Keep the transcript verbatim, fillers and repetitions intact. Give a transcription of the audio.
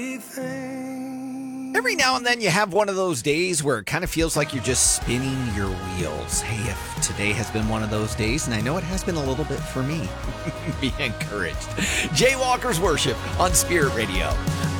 Every now and then you have one of those days where it kind of feels like you're just spinning your wheels. Hey, if today has been one of those days, and I know it has been a little bit for me, be encouraged. Jay Walker's Worship on Spirit Radio.